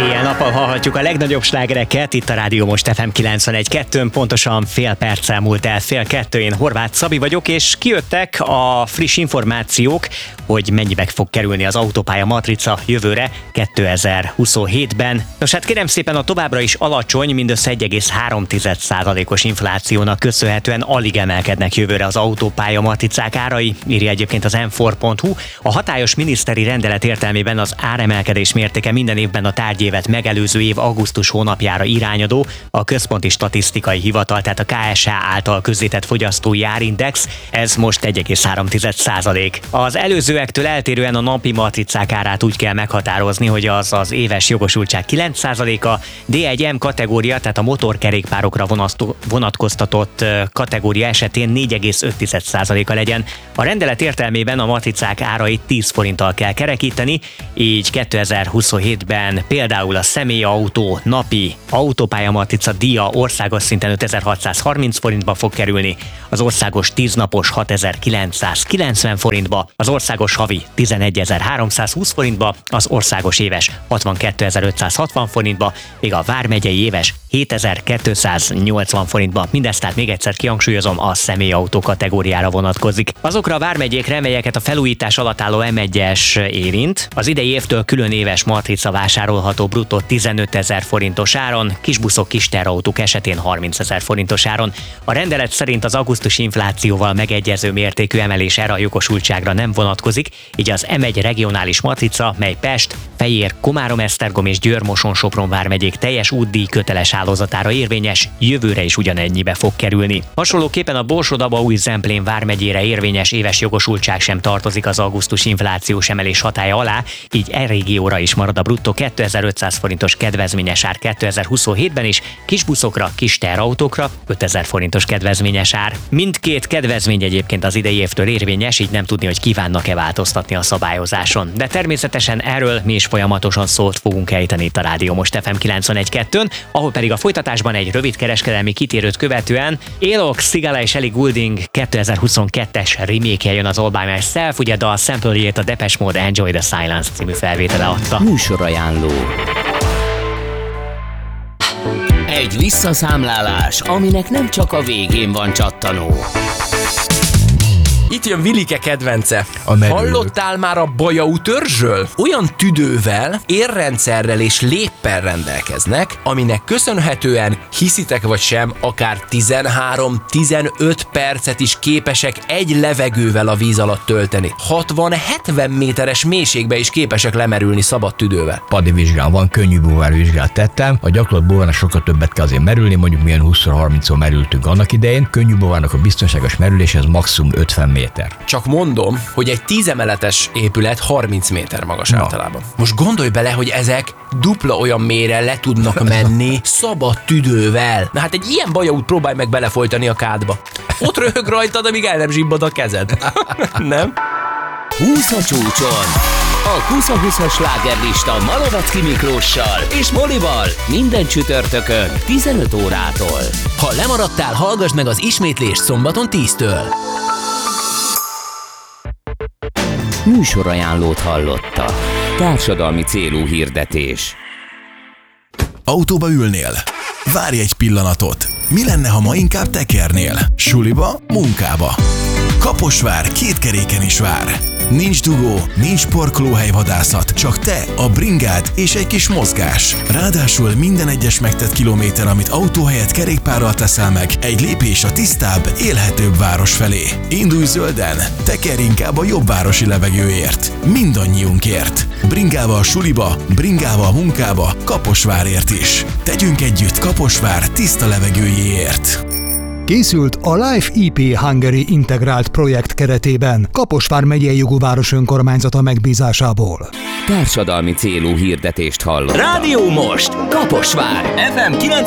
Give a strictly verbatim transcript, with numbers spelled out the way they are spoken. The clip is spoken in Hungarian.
Éjjel-nappal hallhatjuk a legnagyobb slágereket itt a Rádió Most ef em kilencvenegy kettőn, pontosan fél perccel múlt el fél kettő, én Horváth Szabi vagyok, és kijöttek a friss információk, hogy mennyibe fog kerülni az autópálya matrica jövőre kétezer-huszonhétben. Nos hát kérem szépen, a továbbra is alacsony, mindössze egy egész három százalékos inflációnak köszönhetően alig emelkednek jövőre az autópálya matricák árai, írja egyébként az m négy pont hu. A hatályos miniszteri rendelet értelmében az áremelkedés mértéke minden évben a tárgyévet megelőző év augusztus hónapjára irányadó, a Központi Statisztikai Hivatal, tehát a ká es há által közzétett fogyasztói árindex, ez most egy egész három százalék. Az előzőektől eltérően a napi matricák árát úgy kell meghatározni, hogy az az éves jogosultság kilenc százaléka, dé egy em kategória, tehát a motorkerékpárokra vonatkoztatott kategória esetén négy egész öt százaléka legyen. A rendelet értelmében a matricák árait tíz forinttal kell kerekíteni, így kétezer-huszonhétben például a személyautó napi autópályamatrica díja országos szinten ötezer-hatszázharminc forintba fog kerülni, az országos tíznapos hatezer-kilencszázkilencven forintba, az országos havi tizenegyezer-háromszázhúsz forintba, az országos éves hatvankétezer-ötszázhatvan forintba, még a vármegyei éves hétezer-kétszáznyolcvan forintba. Mindezt tehát még egyszer kihangsúlyozom, a személyautó kategóriára vonatkozik. Azokra a vármegyékre, melyeket a felújítás alatt álló em egyes érint, az idei évtől külön éves matrica vásárolható bruttó tizenötezer forintos áron, kisbuszok, kis terautók esetén harmincezer forintos áron. A rendelet szerint az augusztusi inflációval megegyező mértékű emelés erre a jogosultságra nem vonatkozik, így az em egy regionális matrica, mely Pest, Fejér, Komárom-Esztergom és Győr-Moson-Sopron vármegyék teljes útdíj köteles hálózatára érvényes, jövőre is ugyanennyibe fog kerülni. Hasonlóképpen a Borsod-Abaúj-Zemplén vármegyére érvényes éves jogosultság sem tartozik az augusztusi inflációs emelés hatálya alá, így e régióra is marad a bruttó kétezer-ötszáz forintos kedvezményes ár kétezer-huszonhétben is, kisbuszokra, kis terautókra ötezer forintos kedvezményes ár. Mindkét kedvezmény egyébként az idei évtől érvényes, így nem tudni, hogy kívánnak-e változtatni a szabályozáson. De természetesen erről mi is folyamatosan szót fogunk ejteni itt a Rádió Most ef em kilencvenegy kettőn, ahol pedig a folytatásban egy rövid kereskedelmi kitérőt követően Alok, Sigala és Ellie Goulding kétezer-huszonkettes remake-je jön az All By Myself, ugye a sample-jét a Depeche Mode Enjoy the Silence című felvétele adta. Műsorajánló. Egy visszaszámlálás, aminek nem csak a végén van csattanó. Itt jön Vilike kedvence. A Hallottál már a Bajau törzsről? Olyan tüdővel, érrendszerrel és léppel rendelkeznek, aminek köszönhetően, hiszitek vagy sem, akár tizenhárom-tizenöt percet is képesek egy levegővel a víz alatt tölteni. hatvan-hetven méteres mélységbe is képesek lemerülni szabad tüdővel. Padi vizsgál van, könnyű búvár vizsgát tettem. A gyakorlat búvárnak sokkal többet kell azért merülni, mondjuk milyen húsz-harmincszor merültünk annak idején. Könnyű búvárnak a biztonságos merülés, ez maximum ötven méter. Csak mondom, hogy egy tíz emeletes épület harminc méter magas Na. általában. Most gondolj bele, hogy ezek dupla olyan mélyre le tudnak menni szabad tüdővel. Na hát egy ilyen bajaút próbálj meg belefolytani a kádba. Ott röhög rajtad, amíg el nem zsibbad a kezed. Nem? húsz a csúcson. A húsz-húszas slágerlista Malovecki Miklóssal és Molival minden csütörtökön tizenöt órától. Ha lemaradtál, hallgass meg az ismétlést szombaton tíztől. Műsorajánlót hallotta. Társadalmi célú hirdetés. Autóba ülnél? Várj egy pillanatot. Mi lenne, ha ma inkább tekernél? Suliba, munkába. Kaposvár két keréken is vár. Nincs dugó, nincs parkolóhelyvadászat, csak te, a bringád és egy kis mozgás. Ráadásul minden egyes megtett kilométer, amit autó helyett kerékpárral teszel meg, egy lépés a tisztább, élhetőbb város felé. Indulj zölden, tekerj inkább a jobb városi levegőért. Mindannyiunkért. Bringával suliba, bringával munkába, Kaposvárért is. Tegyünk együtt Kaposvár tiszta levegőjéért. Készült a Life í pé Hungary integrált projekt keretében, Kaposvár megyei jogú város önkormányzata megbízásából. Társadalmi célú hirdetést hallott. Rádió Most! Kaposvár! ef em